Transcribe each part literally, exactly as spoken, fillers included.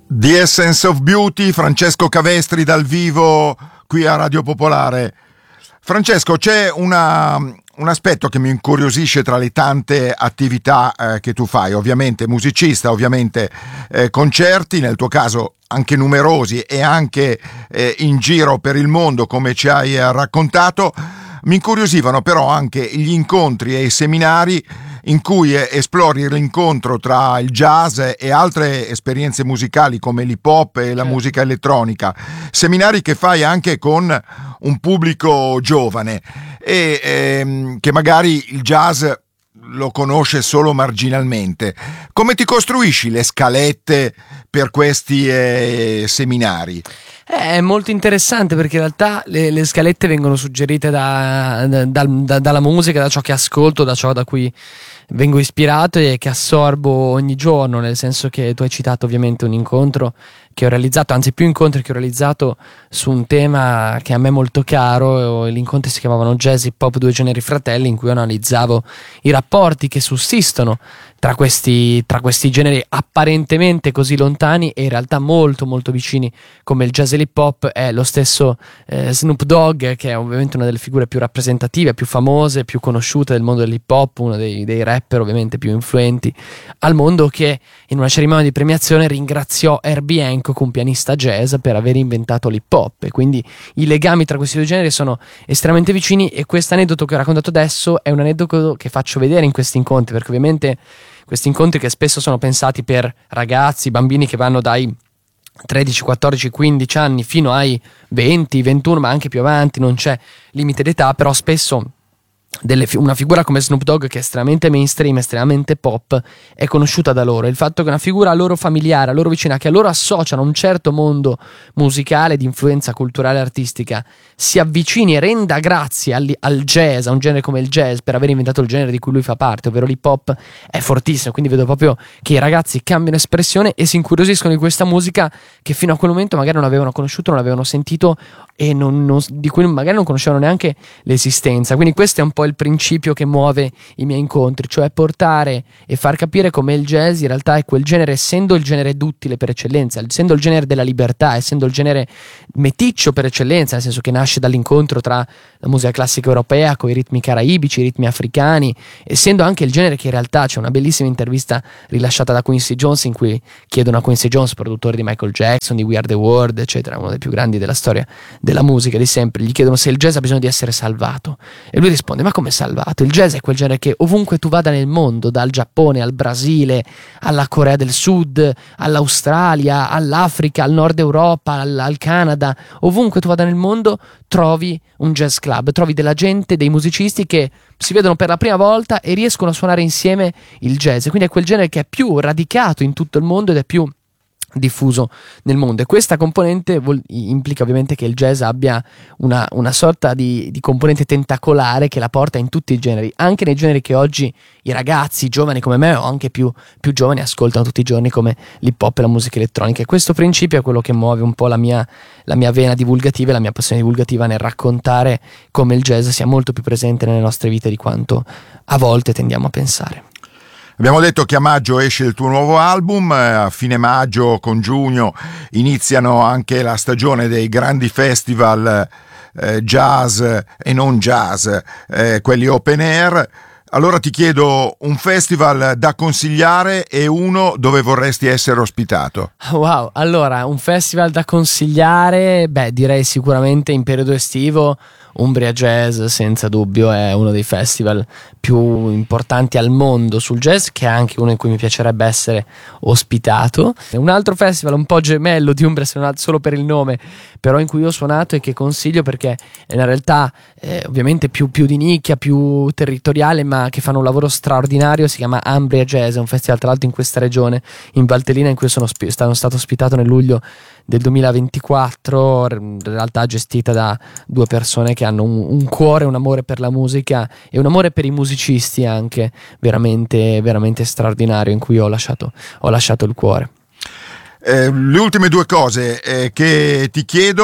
The Essence of Beauty, Francesco Cavestri dal vivo qui a Radio Popolare. Francesco, c'è una, un aspetto che mi incuriosisce tra le tante attività eh, che tu fai, ovviamente musicista, ovviamente eh, concerti, nel tuo caso anche numerosi e anche eh, in giro per il mondo, come ci hai eh, raccontato. Mi incuriosivano però anche gli incontri e i seminari in cui esplori l'incontro tra il jazz e altre esperienze musicali come l'hip hop e la musica elettronica, seminari che fai anche con un pubblico giovane e ehm, che magari il jazz lo conosce solo marginalmente. Come ti costruisci le scalette per questi eh, seminari? È molto interessante perché in realtà le, le scalette vengono suggerite da, da, da, dalla musica, da ciò che ascolto, da ciò da cui vengo ispirato e che assorbo ogni giorno, nel senso che tu hai citato ovviamente un incontro che ho realizzato, anzi più incontri che ho realizzato su un tema che a me è molto caro. Gli incontri si chiamavano Jazz Hip Hop Due Generi Fratelli, in cui analizzavo i rapporti che sussistono tra questi, tra questi generi apparentemente così lontani e in realtà molto molto vicini, come il jazz e l'hip hop. È lo stesso eh, Snoop Dogg, che è ovviamente una delle figure più rappresentative, più famose, più conosciute del mondo dell'hip hop, uno dei, dei rapper ovviamente più influenti al mondo, che in una cerimonia di premiazione ringraziò Herbie Hancock, un pianista jazz, per aver inventato l'hip hop. E quindi i legami tra questi due generi sono estremamente vicini, e questo aneddoto che ho raccontato adesso è un aneddoto che faccio vedere in questi incontri, perché ovviamente questi incontri, che spesso sono pensati per ragazzi, bambini che vanno dai tredici, quattordici, quindici anni fino ai venti, ventuno, ma anche più avanti, non c'è limite d'età, però spesso delle, una figura come Snoop Dogg, che è estremamente mainstream, estremamente pop, è conosciuta da loro. Il fatto che una figura a loro familiare, a loro vicina, che a loro associano un certo mondo musicale, di influenza culturale e artistica, si avvicini e renda grazie al, al jazz, a un genere come il jazz, per aver inventato il genere di cui lui fa parte, ovvero l'hip hop, è fortissimo. Quindi vedo proprio che i ragazzi cambiano espressione e si incuriosiscono di questa musica che fino a quel momento magari non avevano conosciuto, non avevano sentito e non, non, di cui magari non conoscevano neanche l'esistenza. Quindi questo è un po' il principio che muove i miei incontri, cioè portare e far capire come il jazz in realtà è quel genere, essendo il genere duttile per eccellenza, essendo il genere della libertà, essendo il genere meticcio per eccellenza, nel senso che nasce dall'incontro tra la musica classica europea con i ritmi caraibici, i ritmi africani, essendo anche il genere che in realtà, c'è una bellissima intervista rilasciata da Quincy Jones in cui chiedono a Quincy Jones, produttore di Michael Jackson, di We Are The World, eccetera, uno dei più grandi della storia della musica di sempre, gli chiedono se il jazz ha bisogno di essere salvato e lui risponde: ma come salvato? Il jazz è quel genere che ovunque tu vada nel mondo, dal Giappone al Brasile, alla Corea del Sud, all'Australia, all'Africa, al Nord Europa, al, al Canada, ovunque tu vada nel mondo trovi un jazz club, trovi della gente, dei musicisti che si vedono per la prima volta e riescono a suonare insieme il jazz. Quindi è quel genere che è più radicato in tutto il mondo ed è più diffuso nel mondo, e questa componente vol- implica ovviamente che il jazz abbia una, una sorta di, di componente tentacolare che la porta in tutti i generi, anche nei generi che oggi i ragazzi giovani come me o anche più, più giovani ascoltano tutti i giorni, come l'hip hop e la musica elettronica. E questo principio è quello che muove un po' la mia, la mia vena divulgativa e la mia passione divulgativa nel raccontare come il jazz sia molto più presente nelle nostre vite di quanto a volte tendiamo a pensare. Abbiamo detto che a maggio esce il tuo nuovo album, a fine maggio con giugno iniziano anche la stagione dei grandi festival eh, jazz e non jazz, eh, quelli open air. Allora ti chiedo un festival da consigliare e uno dove vorresti essere ospitato. Wow, allora un festival da consigliare, beh direi sicuramente in periodo estivo Umbria Jazz, senza dubbio è uno dei festival più importanti al mondo sul jazz, che è anche uno in cui mi piacerebbe essere ospitato. Un altro festival un po' gemello di Umbria, se non solo per il nome, però in cui ho suonato e che consiglio perché è una realtà eh, ovviamente più, più di nicchia, più territoriale, ma che fanno un lavoro straordinario, si chiama Umbria Jazz, è un festival tra l'altro in questa regione, in Valtellina, in cui sono, sp- sono stato ospitato nel luglio del duemilaventiquattro, in realtà gestita da due persone che hanno un, un cuore, un amore per la musica e un amore per i musicisti anche veramente, veramente straordinario, in cui ho lasciato, ho lasciato il cuore. Eh, le ultime due cose eh, che ti chiedo,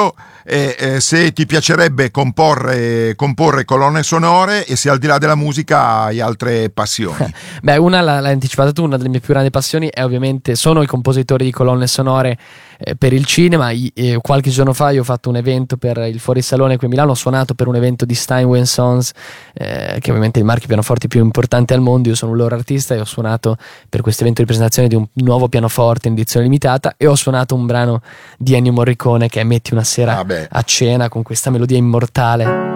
e eh, se ti piacerebbe comporre, comporre colonne sonore e se al di là della musica hai altre passioni. Beh, una l'hai anticipata tu, una delle mie più grandi passioni è ovviamente sono i compositori di colonne sonore eh, per il cinema. I, eh, qualche giorno fa io ho fatto un evento per il Fuorisalone qui a Milano, ho suonato per un evento di Steinway Sons, eh, che ovviamente è il marchio pianoforti più importante al mondo. Io sono un loro artista e ho suonato per questo evento di presentazione di un nuovo pianoforte in edizione limitata, e ho suonato un brano di Ennio Morricone che è Metti una sera ah a cena, con questa melodia immortale.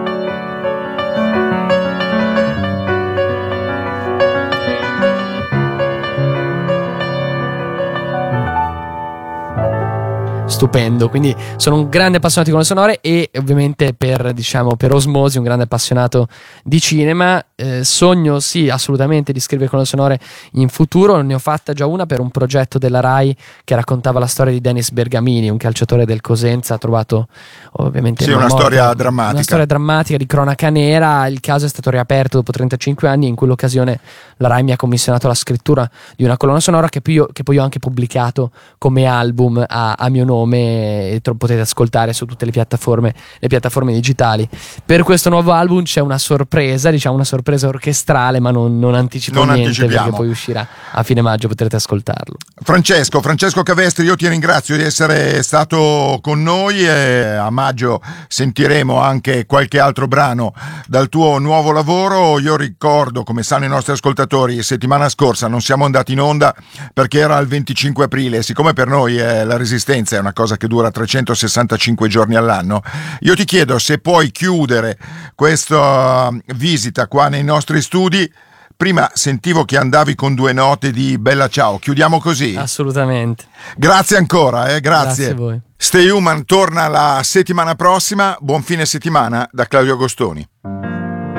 Stupendo, quindi sono un grande appassionato di colonne sonore e ovviamente per, diciamo, per osmosi un grande appassionato di cinema. Eh, sogno sì assolutamente di scrivere colonne sonore in futuro, ne ho fatta già una per un progetto della Rai che raccontava la storia di Dennis Bergamini, un calciatore del Cosenza, ha trovato ovviamente sì, una morte, storia drammatica una storia drammatica di cronaca nera. Il caso è stato riaperto dopo trentacinque anni e in quell'occasione la Rai mi ha commissionato la scrittura di una colonna sonora che poi io, che poi ho anche pubblicato come album a, a mio nome, e tro- potete ascoltare su tutte le piattaforme le piattaforme digitali. Per questo nuovo album c'è una sorpresa, diciamo una sorpresa orchestrale, ma non, non anticipo non niente anticipiamo. Perché poi uscirà a fine maggio, potrete ascoltarlo. Francesco, Francesco Cavestri, io ti ringrazio di essere stato con noi e a maggio sentiremo anche qualche altro brano dal tuo nuovo lavoro. Io ricordo, come sanno i nostri ascoltatori, settimana scorsa non siamo andati in onda perché era il venticinque aprile, siccome per noi eh, la Resistenza è una cosa che dura trecentosessantacinque giorni all'anno, io ti chiedo se puoi chiudere questa visita qua nei nostri studi. Prima sentivo che andavi con due note di Bella Ciao, chiudiamo così? Assolutamente. Grazie ancora, eh, grazie. Grazie a voi. Stay Human torna la settimana prossima, buon fine settimana da Claudio Agostoni.